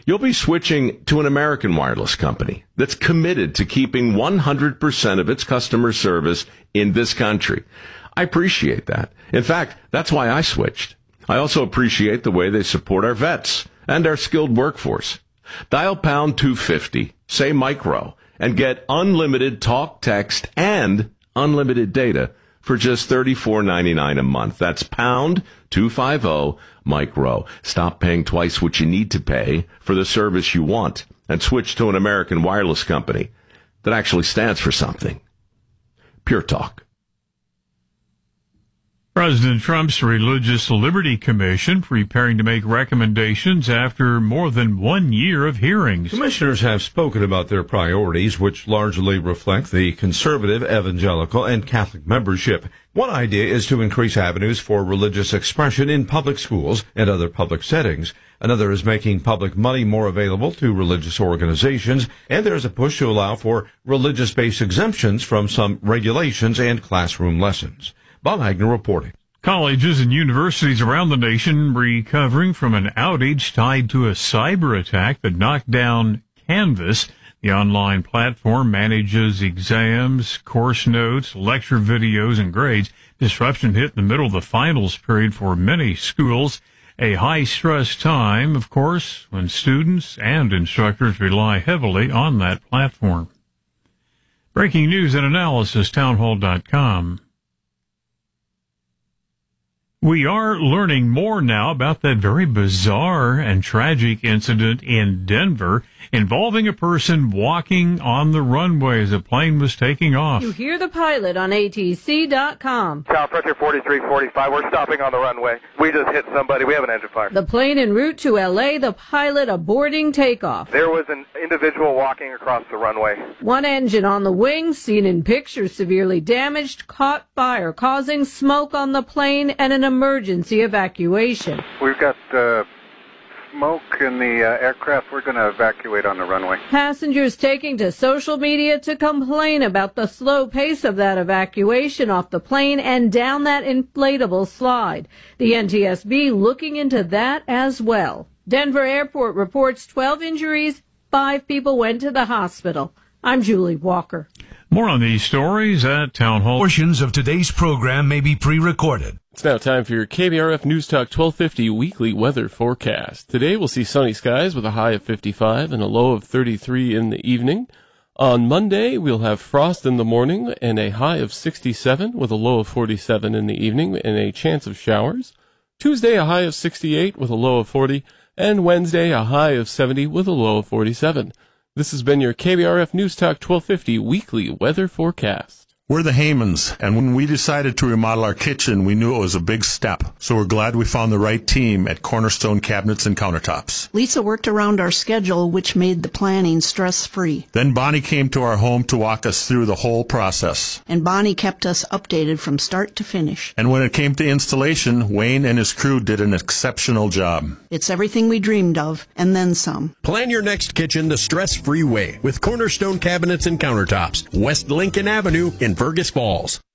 you'll be switching to an American wireless company that's committed to keeping 100% of its customer service in this country. I appreciate that. In fact, that's why I switched. I also appreciate the way they support our vets and our skilled workforce. Dial pound 250, say micro, and get unlimited talk, text, and unlimited data for just $34.99 a month. That's pound 250 micro. Stop paying twice what you need to pay for the service you want and switch to an American wireless company that actually stands for something. Pure Talk. President Trump's Religious Liberty Commission preparing to make recommendations after more than 1 year of hearings. Commissioners have spoken about their priorities, which largely reflect the conservative, evangelical, and Catholic membership. One idea is to increase avenues for religious expression in public schools and other public settings. Another is making public money more available to religious organizations, and there's a push to allow for religious-based exemptions from some regulations and classroom lessons. Bob Hagner reporting. Colleges and universities around the nation recovering from an outage tied to a cyber attack that knocked down Canvas. The online platform manages exams, course notes, lecture videos, and grades. Disruption hit in the middle of the finals period for many schools. A high-stress time, of course, when students and instructors rely heavily on that platform. Breaking news and analysis, townhall.com. We are learning more now about that very bizarre and tragic incident in Denver involving a person walking on the runway as a plane was taking off. You hear the pilot on ATC.com. Tower pressure 4345. We're stopping on the runway. We just hit somebody. We have an engine fire. The plane en route to L.A., the pilot aborting takeoff. There was an individual walking across the runway. One engine on the wing, seen in pictures severely damaged, caught fire, causing smoke on the plane and an emergency evacuation. We've got smoke in the aircraft. We're going to evacuate on the runway. Passengers taking to social media to complain about the slow pace of that evacuation off the plane and down that inflatable slide. The NTSB looking into that as well. Denver Airport reports 12 injuries, 5 people went to the hospital. I'm Julie Walker. More on these stories at Town Hall. Portions of today's program may be pre-recorded. It's now time for your KBRF News Talk 1250 weekly weather forecast. Today we'll see sunny skies with a high of 55 and a low of 33 in the evening. On Monday, we'll have frost in the morning and a high of 67 with a low of 47 in the evening and a chance of showers. Tuesday, a high of 68 with a low of 40, and Wednesday, a high of 70 with a low of 47. This has been your KBRF News Talk 1250 weekly weather forecast. We're the Haymans, and when we decided to remodel our kitchen, we knew it was a big step. So we're glad we found the right team at Cornerstone Cabinets and Countertops. Lisa worked around our schedule, which made the planning stress-free. Then Bonnie came to our home to walk us through the whole process. And Bonnie kept us updated from start to finish. And when it came to installation, Wayne and his crew did an exceptional job. It's everything we dreamed of, and then some. Plan your next kitchen the stress-free way with Cornerstone Cabinets and Countertops, West Lincoln Avenue in Fergus Falls.